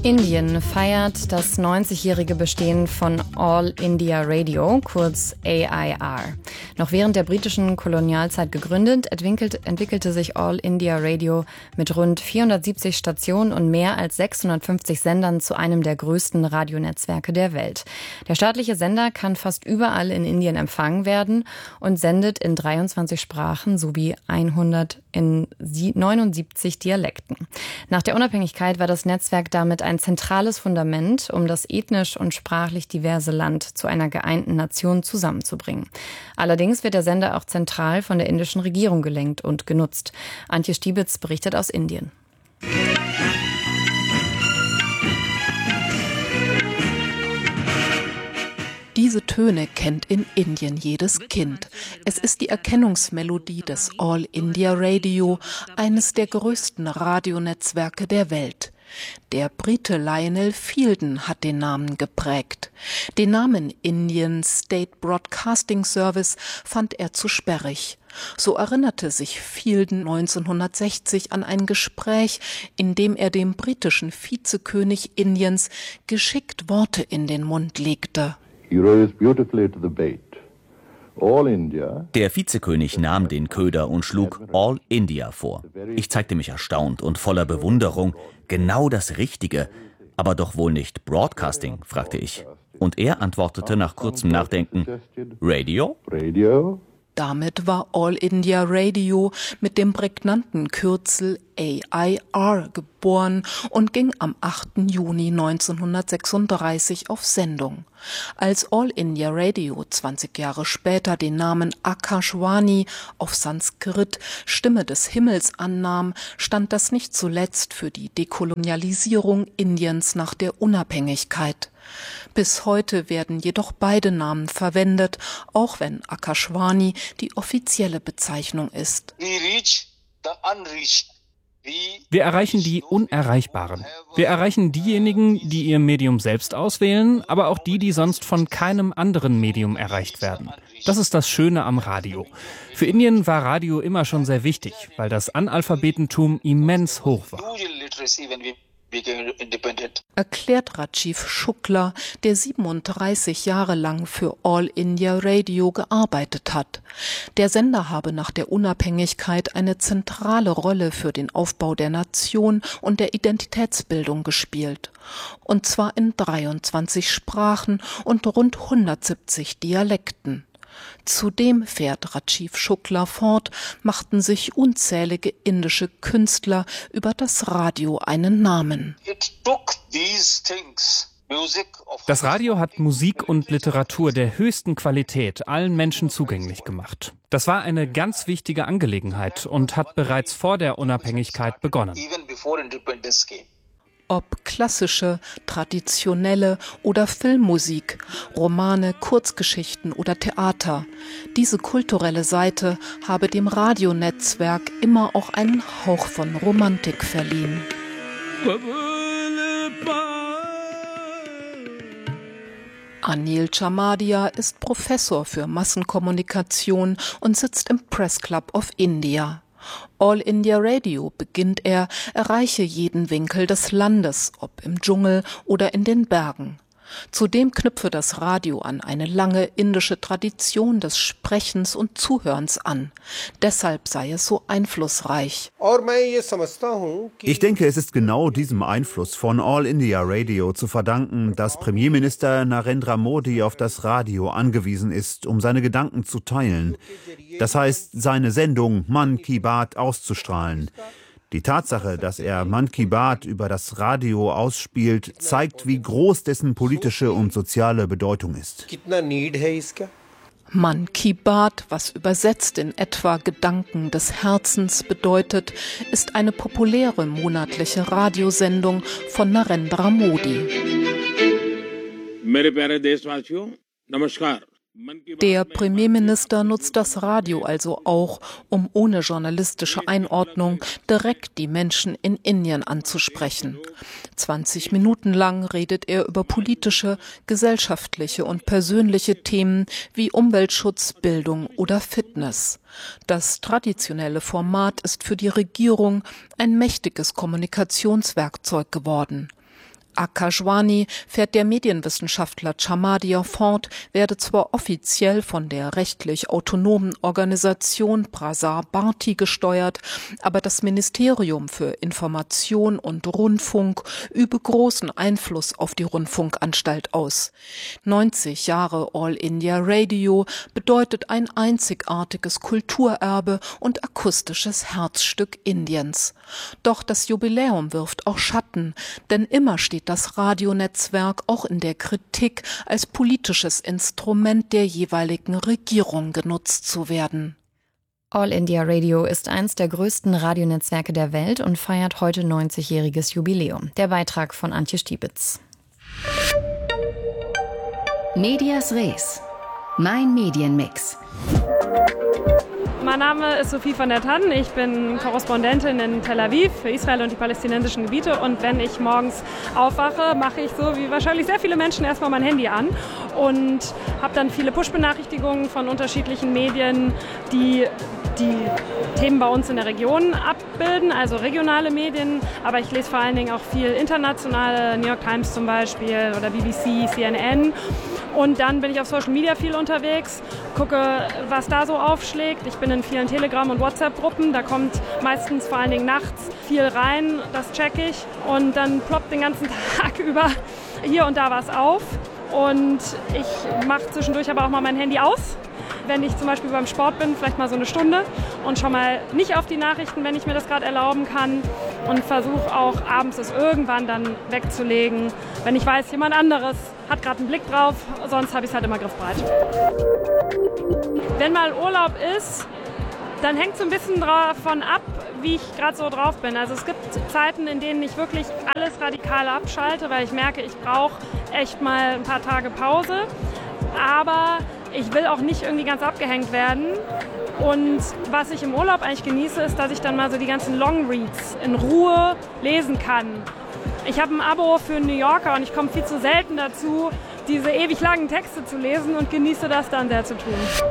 Indien feiert das 90-jährige Bestehen von All India Radio, kurz AIR. Noch während der britischen Kolonialzeit gegründet, entwickelte sich All India Radio mit rund 470 Stationen und mehr als 650 Sendern zu einem der größten Radionetzwerke der Welt. Der staatliche Sender kann fast überall in Indien empfangen werden und sendet in 23 Sprachen sowie 100 in 79 Dialekten. Nach der Unabhängigkeit war das Netzwerk damit ein zentrales Fundament, um das ethnisch und sprachlich diverse Land zu einer geeinten Nation zusammenzubringen. Allerdings wird der Sender auch zentral von der indischen Regierung gelenkt und genutzt. Antje Stiebitz berichtet aus Indien. Diese Töne kennt in Indien jedes Kind. Es ist die Erkennungsmelodie des All India Radio, eines der größten Radionetzwerke der Welt. Der Brite Lionel Fielden hat den Namen geprägt. Den Namen Indian State Broadcasting Service fand er zu sperrig. So erinnerte sich Fielden 1960 an ein Gespräch, in dem er dem britischen Vizekönig Indiens geschickt Worte in den Mund legte. Der Vizekönig nahm den Köder und schlug All India vor. Ich zeigte mich erstaunt und voller Bewunderung. Genau das Richtige. Aber doch wohl nicht Broadcasting, fragte ich. Und er antwortete nach kurzem Nachdenken, Radio? Damit war All India Radio mit dem prägnanten Kürzel AIR geboren und ging am 8. Juni 1936 auf Sendung. Als All India Radio 20 Jahre später den Namen Akashvani auf Sanskrit Stimme des Himmels annahm, stand das nicht zuletzt für die Dekolonialisierung Indiens nach der Unabhängigkeit. Bis heute werden jedoch beide Namen verwendet, auch wenn Akashvani die offizielle Bezeichnung ist. Wir erreichen die Unerreichbaren. Wir erreichen diejenigen, die ihr Medium selbst auswählen, aber auch die, die sonst von keinem anderen Medium erreicht werden. Das ist das Schöne am Radio. Für Indien war Radio immer schon sehr wichtig, weil das Analphabetentum immens hoch war. Erklärt Rajiv Shukla, der 37 Jahre lang für All India Radio gearbeitet hat. Der Sender habe nach der Unabhängigkeit eine zentrale Rolle für den Aufbau der Nation und der Identitätsbildung gespielt. Und zwar in 23 Sprachen und rund 170 Dialekten. Zudem, fährt Rajiv Shukla fort, machten sich unzählige indische Künstler über das Radio einen Namen. Das Radio hat Musik und Literatur der höchsten Qualität allen Menschen zugänglich gemacht. Das war eine ganz wichtige Angelegenheit und hat bereits vor der Unabhängigkeit begonnen. Ob klassische, traditionelle oder Filmmusik, Romane, Kurzgeschichten oder Theater. Diese kulturelle Seite habe dem Radionetzwerk immer auch einen Hauch von Romantik verliehen. Anil Chamadia ist Professor für Massenkommunikation und sitzt im Press Club of India. All India Radio, beginnt er, erreiche jeden Winkel des Landes, ob im Dschungel oder in den Bergen. Zudem knüpfe das Radio an eine lange indische Tradition des Sprechens und Zuhörens an. Deshalb sei es so einflussreich. Ich denke, es ist genau diesem Einfluss von All India Radio zu verdanken, dass Premierminister Narendra Modi auf das Radio angewiesen ist, um seine Gedanken zu teilen. Das heißt, seine Sendung Man Ki Baat auszustrahlen. Die Tatsache, dass er Man Ki Baat über das Radio ausspielt, zeigt, wie groß dessen politische und soziale Bedeutung ist. Man Ki Baat, was übersetzt in etwa Gedanken des Herzens bedeutet, ist eine populäre monatliche Radiosendung von Narendra Modi. Mere pyare deshwasiyo, namaskar. Der Premierminister nutzt das Radio also auch, um ohne journalistische Einordnung direkt die Menschen in Indien anzusprechen. 20 Minuten lang redet er über politische, gesellschaftliche und persönliche Themen wie Umweltschutz, Bildung oder Fitness. Das traditionelle Format ist für die Regierung ein mächtiges Kommunikationswerkzeug geworden. Akashvani, fährt der Medienwissenschaftler Chamadia fort, werde zwar offiziell von der rechtlich autonomen Organisation Prasar Bharati gesteuert, aber das Ministerium für Information und Rundfunk übe großen Einfluss auf die Rundfunkanstalt aus. 90 Jahre All India Radio bedeutet ein einzigartiges Kulturerbe und akustisches Herzstück Indiens. Doch das Jubiläum wirft auch Schatten, denn immer steht das Radionetzwerk auch in der Kritik, als politisches Instrument der jeweiligen Regierung genutzt zu werden. All India Radio ist eins der größten Radionetzwerke der Welt und feiert heute 90-jähriges Jubiläum. Der Beitrag von Antje Stiebitz. Medias Res. Mein Medienmix. Mein Name ist Sophie von der Tann. Ich bin Korrespondentin in Tel Aviv für Israel und die palästinensischen Gebiete. Und wenn ich morgens aufwache, mache ich so wie wahrscheinlich sehr viele Menschen erstmal mein Handy an und habe dann viele Push-Benachrichtigungen von unterschiedlichen Medien, die Themen bei uns in der Region abbilden, also regionale Medien. Aber ich lese vor allen Dingen auch viel internationale, New York Times zum Beispiel oder BBC, CNN. Und dann bin ich auf Social Media viel unterwegs, gucke, was da so aufschlägt. Ich bin in vielen Telegram- und WhatsApp-Gruppen. Da kommt meistens vor allen Dingen nachts viel rein, das checke ich. Und dann ploppt den ganzen Tag über hier und da was auf. Und ich mache zwischendurch aber auch mal mein Handy aus. Wenn ich zum Beispiel beim Sport bin, vielleicht mal so eine Stunde und schau mal nicht auf die Nachrichten, wenn ich mir das gerade erlauben kann und versuche auch abends es irgendwann dann wegzulegen, wenn ich weiß, jemand anderes hat gerade einen Blick drauf, sonst habe ich es halt immer griffbereit. Wenn mal Urlaub ist, dann hängt es so ein bisschen davon ab, wie ich gerade so drauf bin. Also es gibt Zeiten, in denen ich wirklich alles radikal abschalte, weil ich merke, ich brauche echt mal ein paar Tage Pause. Aber ich will auch nicht irgendwie ganz abgehängt werden. Und was ich im Urlaub eigentlich genieße, ist, dass ich dann mal so die ganzen Longreads in Ruhe lesen kann. Ich habe ein Abo für New Yorker und ich komme viel zu selten dazu, diese ewig langen Texte zu lesen und genieße das dann sehr zu tun.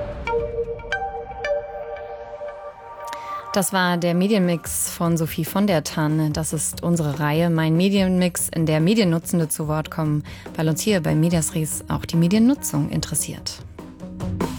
Das war der Medienmix von Sophie von der Tann. Das ist unsere Reihe Mein Medienmix, in der Mediennutzende zu Wort kommen, weil uns hier bei Medias Res auch die Mediennutzung interessiert.